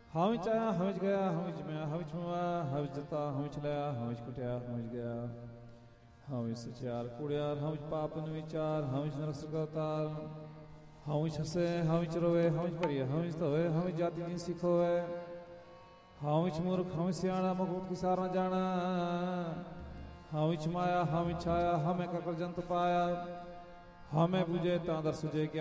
ਹਾਂ ਵਿੱਚ ਆਇਆ ਹਾਂ ਵਿੱਚ ਗਿਆ ਹਾਂ ਵਿੱਚ ਮੈਂ ਹਾਂ ਵਿੱਚ ਮਵਾਇਆ ਹਾਂ ਵਿੱਚ ਦਿੱਤਾ ਹਾਂ ਵਿੱਚ ਲਿਆ ਹਾਂ ਵਿੱਚ ਕੁੱਟਿਆ ਹਾਂ ਵਿੱਚ ਗਿਆ ਹਾਂ ਵਿੱਚ ਸਚਿਆਰ ਕੁੜਿਆਰ ਹਾਂ ਵਿੱਚ ਪਾਪ ਨੂੰ ਵਿਚਾਰ ਹਾਂ ਵਿੱਚ ਨਰਕ ਅਵਤਾਰ ਹਾਂ ਵਿੱਚ ਹੱਸੇ ਹਾਂ ਵਿੱਚ ਰੋਵੇ ਹਾਂ ਵਿੱਚ ਭਰੀਏ ਹਾਂ ਵਿੱਚ ਧੋਵੇ ਹਾਂ ਵਿੱਚ ਜਾਤੀ ਦੀ ਸਿੱਖ ਹੋਵੇ ਹਾਂ ਵਿੱਚ ਮੂਰਖ ਹਾਂ ਵਿੱਚ ਸਿਆਣਾ ਮਖੂਤ ਕੀ ਸਾਰ ਨਾ ਜਾਣਾ ਹਾਂ ਵਿੱਚ ਮਾਇਆ ਹਾਂ ਵਿੱਚ ਆਇਆ ਹਾਂ ਮੈਂ ਕਕਰ ਜੰਤ ਪਾਇਆ ਹਾਂ ਮੈਂ ਬੁਝੇ ਤਾਂ ਦਰ ਸੁਝੇ